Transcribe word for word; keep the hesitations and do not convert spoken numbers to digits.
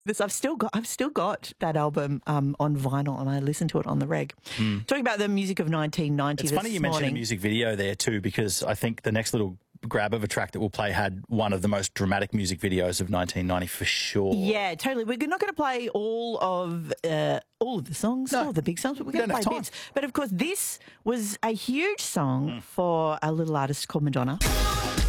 This I've still got. I've still got that album um, on vinyl, and I listen to it on the reg. Mm. Talking about the music of nineteen ninety. It's funny you morning. mentioned a music video there too, because I think the next little grab of a track that we'll play had one of the most dramatic music videos of nineteen ninety for sure. Yeah, totally. We're not going to play all of uh, all of the songs, No, all of the big songs, but we're we going to don't play have bits. But of course, this was a huge song mm. for a little artist called Madonna.